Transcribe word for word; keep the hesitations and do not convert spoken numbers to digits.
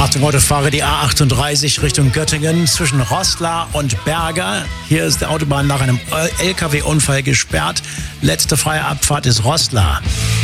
Achtung, Autofahrer, die A achtunddreißig Richtung Göttingen zwischen Roßla und Berger. Hier ist die Autobahn nach einem L K W-Unfall gesperrt. Letzte freie Abfahrt ist Roßla.